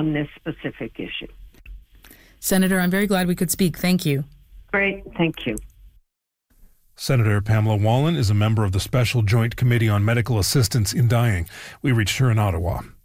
on this specific issue. Senator, I'm very glad we could speak. Thank you. Great. Thank you. Senator Pamela Wallin is a member of the Special Joint Committee on Medical Assistance in Dying. We reached her in Ottawa.